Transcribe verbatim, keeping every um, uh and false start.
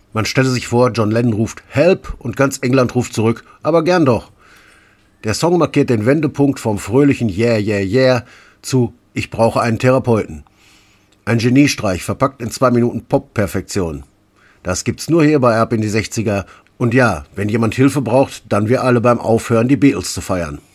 Man stelle sich vor, John Lennon ruft Help und ganz England ruft zurück, aber gern doch. Der Song markiert den Wendepunkt vom fröhlichen Yeah, yeah, yeah zu Ich brauche einen Therapeuten. Ein Geniestreich, verpackt in zwei Minuten Pop-Perfektion. Das gibt's nur hier bei Ab in die sechziger. Und ja, wenn jemand Hilfe braucht, dann wir alle beim Aufhören, die Beatles zu feiern.